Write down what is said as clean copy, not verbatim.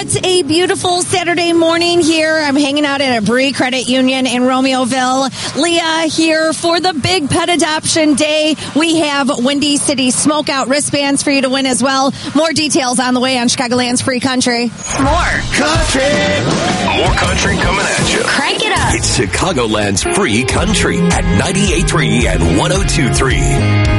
It's a beautiful Saturday morning here. I'm hanging out at a Bree Credit Union in Romeoville. Leah here for the Big Pet Adoption Day. We have Windy City Smokeout wristbands for you to win as well. More details on the way on Chicagoland's Free Country. More country coming at you. Crank it up. It's Chicagoland's Free Country at 98.3 and 102.3.